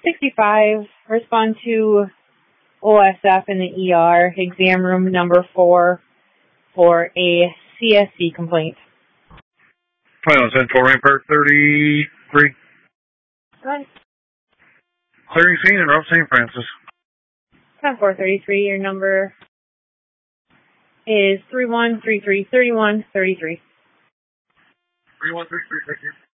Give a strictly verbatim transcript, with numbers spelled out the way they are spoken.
sixty-five, respond to O S F in the E R, exam room number four, for a C S C complaint. Well, ten four Rampart thirty-three. Right. Clearing scene in Route Saint Francis. ten four thirty-three, your number is three one three three three one three three. three one three three, thank you.